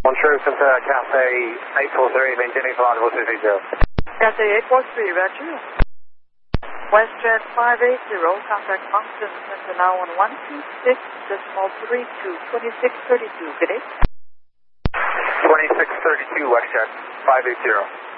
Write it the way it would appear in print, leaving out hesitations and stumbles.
Montreal Center, Cathay 843, maintaining flight level 230. Cathay 843, Roger. WestJet 580, contact Moncton Center now on 126.32, 2632. Good day. 2632, WestJet 580.